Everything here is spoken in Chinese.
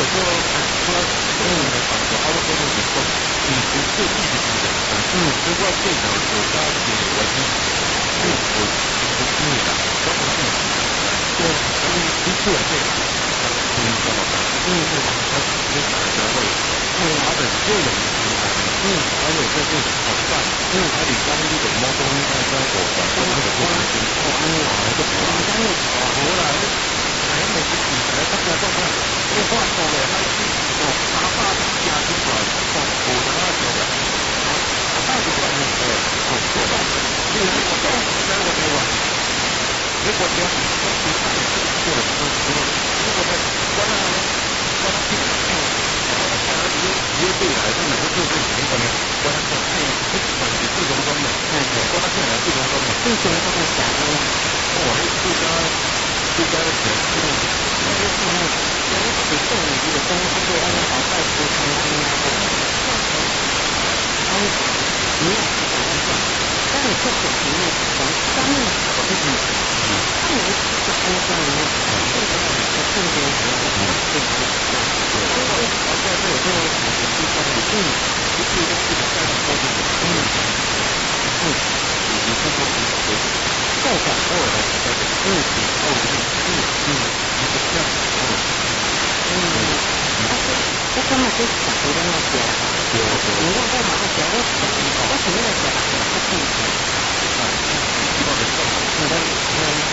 说说的反正好多都是说，不是一直是的，如果电脑有加些我我听你的，都不是，对，的确对，什么的，他是社会，他的个人还有就是好像，他的当地的猫东应该在我管东那个过程中，后来。哎，每次起来大家都看，因为话说嘞，还是打发的家庭团，我的那时候的，大部分做到，因为我到在我台湾，如果这样子，都不太做的如果在关进来，想要直接对来，真的是做这几个呢，关进来，管是不同方面，关进来不同方面， 之前他们讲的， 我还不该的， 只送你一个东西，对，按照好在服务餐厅啊，然后你要但你这种题目从上面我自己，他们是安装的，这个是重点， 好在这个地方里，不是一个是在的过程里，你是说造反偶尔的，这样， 我根本就想不到那些，你用在哪些？我肯定在写，我自己。 基本上，